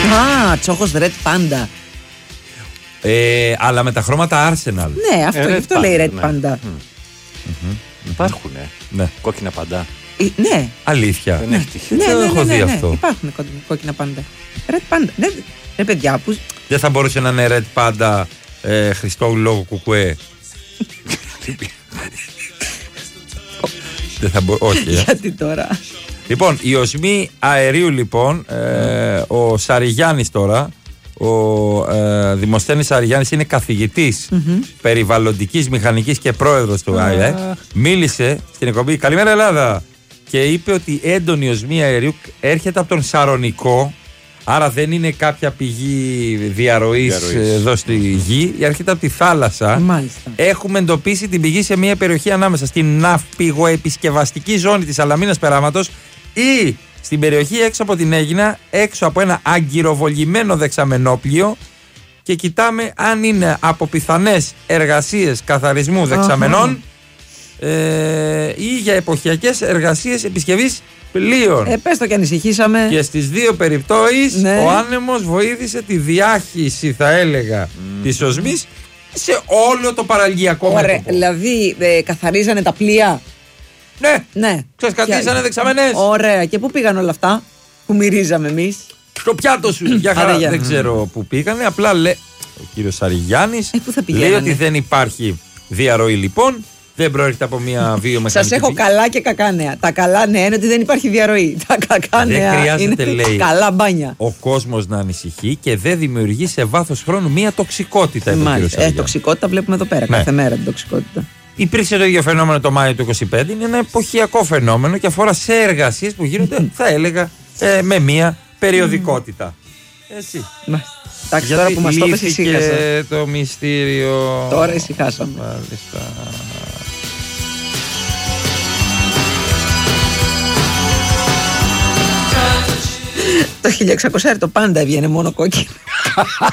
Α, τσόκος Red Panda. Αλλά με τα χρώματα Arsenal. Ναι, αυτό λέει Red Panda. Υπάρχουνε. Ναι. Κόκκινα παντά. Ναι. Αλήθεια. Δεν έχει τύχει. Δεν έχω δει αυτό. Υπάρχουν κόκκινα πάντα. Red Panda. Ρε παιδιά, που. Δεν θα μπορούσε να είναι Red Panda Χριστόγλου λόγω κουκουέ. Δεν θα όχι. Γιατί τώρα. Λοιπόν, οι οσμοί αερίου λοιπόν, ο Σαριγιάννης τώρα, ο Δημοσθένης Σαριγιάννης είναι καθηγητής περιβαλλοντικής μηχανικής και πρόεδρος του ΑΕ. Μίλησε στην εκπομπή Καλημέρα Ελλάδα και είπε ότι έντονη οσμή αερίου έρχεται από τον Σαρονικό. Άρα δεν είναι κάποια πηγή διαρροής εδώ στη γη, έρχεται από τη θάλασσα. Μάλιστα. Έχουμε εντοπίσει την πηγή σε μια περιοχή ανάμεσα στην ναυπηγοεπισκευαστική ζώνη της Αλαμίνας Περάματος ή στην περιοχή έξω από την Αίγινα, έξω από ένα αγκυροβολημένο δεξαμενόπλιο, και κοιτάμε αν είναι από πιθανές εργασίες καθαρισμού δεξαμενών ή για εποχιακές εργασίες επισκευής πλοίων. Πες το και ανησυχήσαμε. Και στις δύο περιπτώσεις ο άνεμος βοήθησε τη διάχυση, θα έλεγα, της οσμής σε όλο το παραλιακό μέτωπο. Δηλαδή καθαρίζανε τα πλοία. Ναι. Ξεσκατήσανε δεξαμενές. Ωραία. Και πού πήγαν όλα αυτά που μυρίζαμε εμείς? Στο πιάτο σου. Για χαρά. Δεν ξέρω πού πήγανε. Απλά λέει ο κύριος Σαριγιάννης λέει ότι δεν υπάρχει διαρροή λοιπόν. Δεν προέρχεται από μια βιομηχανική. Σας έχω καλά και κακά νέα. Τα καλά νέα είναι ότι δεν υπάρχει διαρροή. Τα κακά νέα δεν χρειάζεται, είναι λέει, καλά μπάνια. ο κόσμος να ανησυχεί και δεν δημιουργεί σε βάθος χρόνου μια τοξικότητα. Τοξικότητα βλέπουμε εδώ πέρα. Κάθε μέρα την τοξικότητα. Υπήρξε το ίδιο φαινόμενο το Μάιο του 2025. Είναι ένα εποχιακό φαινόμενο και αφορά σε εργασίες που γίνονται, θα έλεγα, με μια περιοδικότητα. Έτσι. Εντάξει, τώρα που μας το πες ησύχασα. Το μυστήριο. Τώρα ησυχάσαμε. Μάλιστα. Το 1600 το πάντα έβγαινε μόνο κόκκινο.